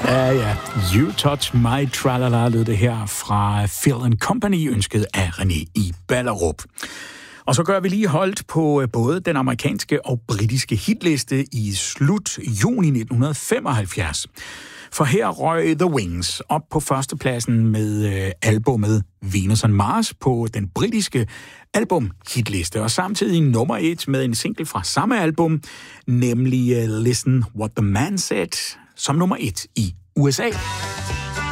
Ja. You Touch My Tralala lød det her fra Phil & Company, ønsket af René i Ballerup. Og så gør vi lige holdt på både den amerikanske og britiske hitliste i slut juni 1975. For her røg The Wings op på førstepladsen med albummet Venus on Mars på den britiske album-hitliste, og samtidig nummer 1 med en single fra samme album, nemlig Listen What the Man Said, som nummer 1 i USA.